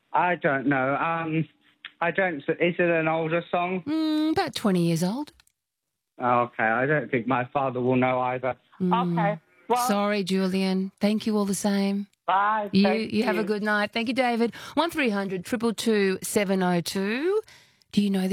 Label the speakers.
Speaker 1: I don't know. I don't. Is it an older song?
Speaker 2: About 20 years old.
Speaker 1: Okay, I don't think my father will know either. Okay. Well,
Speaker 2: Sorry, Julian. Thank you all the same.
Speaker 1: bye.
Speaker 2: You have a good night. Thank you, David. 1300 222 702. Do you know